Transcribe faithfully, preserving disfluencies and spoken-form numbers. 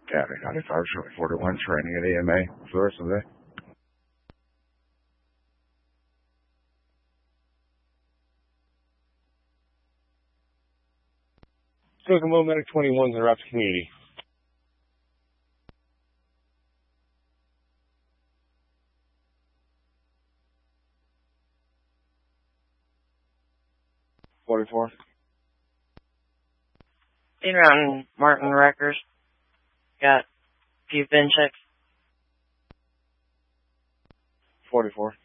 County ninety-five, Shirley forty-one, training at E M A for the rest of the day. Kokomo Medic twenty-one is in route to community. forty-four. Been around Martin Wreckers. Got a few bin checks. forty-four.